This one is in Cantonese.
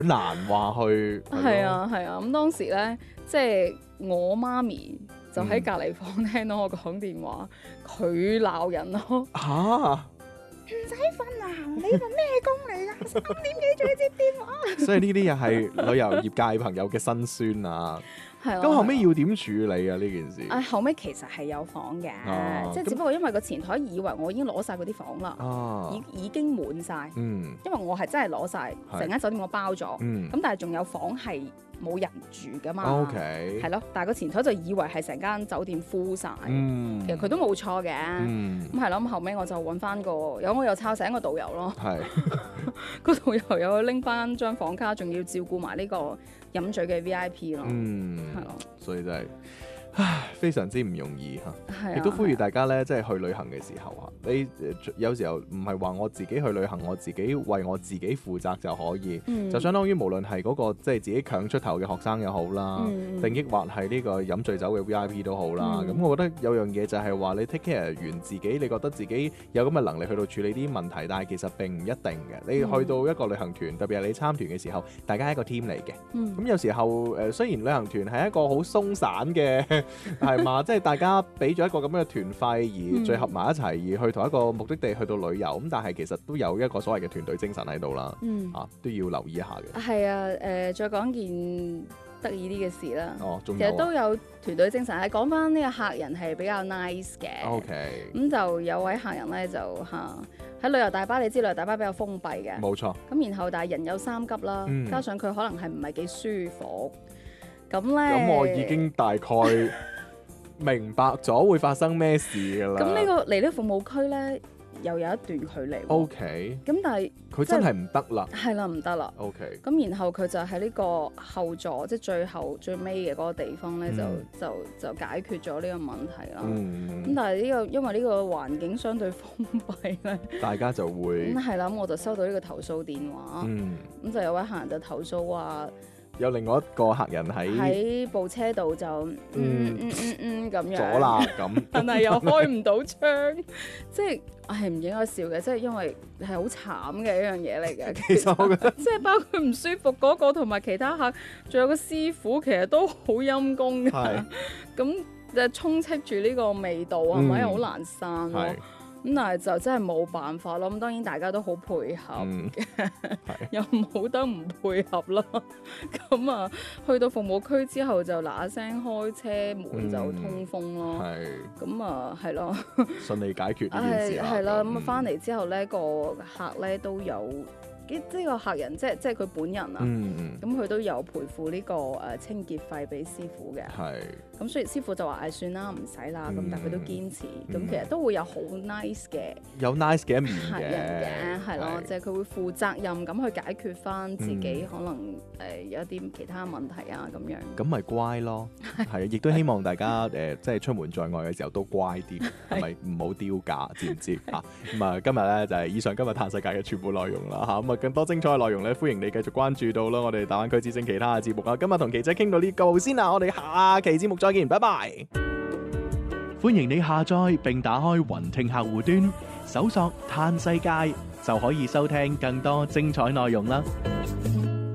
難話去。 係啊係啊，咁當時咧，即係我媽咪就喺隔離房聽到我講電話，佢鬧人咯。 嚇！ 唔使瞓啊！你份咩工嚟㗎？3點幾仲要接電話？ 所以呢啲又係旅遊業界朋友嘅辛酸啊！ 係啊。 咁後尾要點處理啊？呢件事後尾其實係有房嘅， 哦即係只不過因為個前台以為我已經攞晒嗰啲房啦， 啊， 已經滿晒， 嗯因為我係真係攞晒， 係成間酒店我包咗，咁、 嗯但係仲有房係冇人住㗎嘛。 ，OK， 係咯，但係個前台就以為係成間酒店 full 晒， 嗯， 其實佢都冇錯嘅。 嗯咁係咯，咁後尾我就揾翻個，我又抄醒個導遊咯， 係個導遊又拎翻張房卡，仲要照顧埋呢個飲醉嘅 VIP 咯，係咯， 所以真係唉非常之唔容易嚇。 係啊， 亦都呼籲大家咧，即係去旅行嘅時候啊，你有時候唔係話我自己去旅行，我自己為我自己負責就可以，就相當於無論係嗰個即係自己強出頭嘅學生又好啦，定抑或係呢個飲醉酒嘅 VIP 都好啦。咁我覺得有樣嘢就係話你 take care 完自己，你覺得自己有咁嘅能力去到處理啲問題，但係其實並唔一定嘅。你去到一個旅行團，特別係你參團嘅時候，大家係一個 team 嚟嘅。咁有時候雖然旅行團係一個好鬆散嘅係嘛，即係大家俾咗一個咁樣嘅團費而聚合埋一齊，而去同一個目的地去到旅遊，咁但係其實都有一個所謂嘅團隊精神喺度啦，都要留意一下嘅。 係啊，再講件得意啲嘅事啦。 仲有其實都有團隊精神。係講翻呢個客人係比較 nice 嘅。 OK。 咁就有位客人咧就喺旅遊大巴，你知旅遊大巴比較封閉嘅。 冇錯。 咁然後但係人有三急啦，加上佢可能係唔係幾舒服，咁咧。 咁我已經大概明白咗會發生咩事㗎啦。 咁呢個離呢服務區咧又有一段距離。 OK。 咁但係佢真係唔得啦。 係啦，唔得啦。 OK。 咁然後佢就喺呢個後座，即係最尾嘅嗰個地方咧，就解決咗呢個問題啦。咁但係因為呢個環境相對封閉咧，大家就會係啦。咁我就收到呢個投訴電話。咁就有位客人就投訴話， 有另外一個客人喺部車度就咁樣咗啦咁， 但係又開唔到窗，即係係唔應該笑嘅，即係因為係好慘嘅一樣嘢嚟嘅。 其實我覺得即係包括唔舒服嗰個同埋其他客，仲有個師傅，其實都好陰功㗎。咁就充斥住呢個味道係咪好難散咯？咁但係就真係冇辦法咯。咁當然大家都好配合嘅，又冇得唔配合啦。咁啊，去到服務區之後就嗱嗱聲開車門就通風咯。咁啊，係咯， 順利解決呢件事啦。 係啦，咁啊翻嚟之後咧，個客咧都有。呢個客人即係佢本人啊，咁佢都有賠付呢個清潔費俾師傅嘅。咁所以師傅就話算啦，唔使啦。咁但係佢都堅持。咁其實都會有好 nice 嘅， 有 nice 嘅一面客人嘅，係咯，即係佢會負責任咁去解決翻自己可能有一啲其他問題啊咁樣。 咁咪乖咯，係亦都希望大家即係出門在外嘅時候都乖啲，係咪唔好丟架，知唔知啊？咁啊，今日咧就係以上今日嘆世界嘅全部內容啦嚇。咁啊，更多精彩嘅內容咧，歡迎你繼續關注到啦。我哋大灣區之聲其他嘅節目啊，今日同琪仔傾到呢度先啦，我哋下期節目再見，拜拜。歡迎你下載並打開雲聽客戶端，搜索嘆世界就可以收聽更多精彩內容啦。